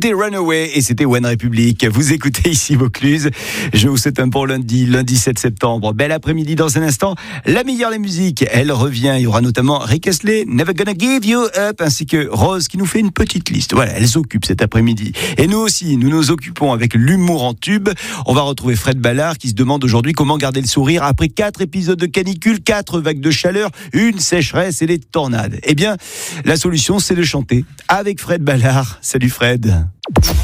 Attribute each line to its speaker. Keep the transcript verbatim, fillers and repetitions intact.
Speaker 1: C'était Runaway et c'était One Republic. Vous écoutez ici Vaucluse. Je vous souhaite un bon lundi, lundi sept septembre. Bel après-midi dans un instant. La meilleure des musiques, elle revient. Il y aura notamment Rick Astley, Never Gonna Give You Up, ainsi que Rose qui nous fait une petite liste. Voilà, elle s'occupe cet après-midi. Et nous aussi, nous nous occupons avec l'humour en tube. On va retrouver Fred Ballard qui se demande aujourd'hui comment garder le sourire après quatre épisodes de canicule, quatre vagues de chaleur, une sécheresse et des tornades. Eh bien, la solution, c'est de chanter avec Fred Ballard. Salut Fred.